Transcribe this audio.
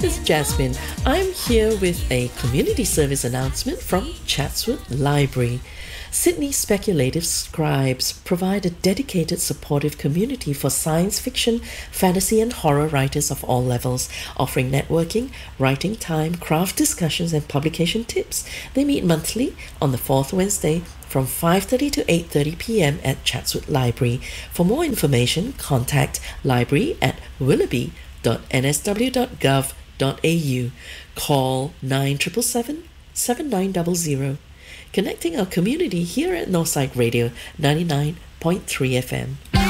This is Jasmine. I'm here with a community service announcement from Chatswood Library. Sydney Speculative Scribes provide a dedicated, supportive community for science fiction, fantasy, and horror writers of all levels, offering networking, writing time, craft discussions, and publication tips. They meet monthly on the fourth Wednesday from 5:30 to 8:30 p.m. at Chatswood Library. For more information, contact library at willoughby.nsw.gov.au. Call 9777 7900. Connecting our community here at Northside Radio 99.3 FM.